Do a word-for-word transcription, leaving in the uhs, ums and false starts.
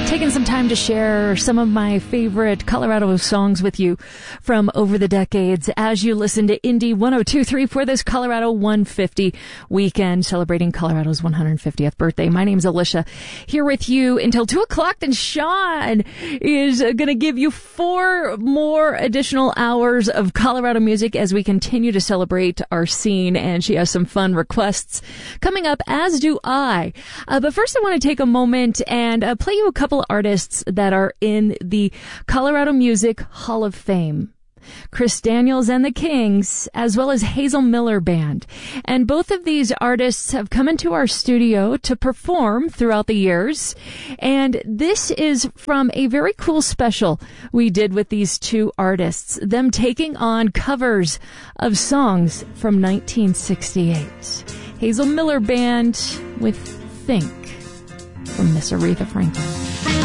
taking some time to share some of my favorite Colorado songs with you from over the decades as you listen to Indie one oh two point three for this Colorado one fifty weekend, celebrating Colorado's one hundred fiftieth birthday. My name's Alicia, here with you until two o'clock. Then Sean is going to give you four more additional hours of Colorado music as we continue to celebrate our scene, and she has some fun requests coming up, as do I. Uh, but first I want to take a moment and uh, play you a couple artists that are in the Colorado Music Hall of Fame. Chris Daniels and the Kings, as well as Hazel Miller Band. And both of these artists have come into our studio to perform throughout the years. And this is from a very cool special we did with these two artists, them taking on covers of songs from nineteen sixty-eight. Hazel Miller Band with Think from Miss Aretha Franklin.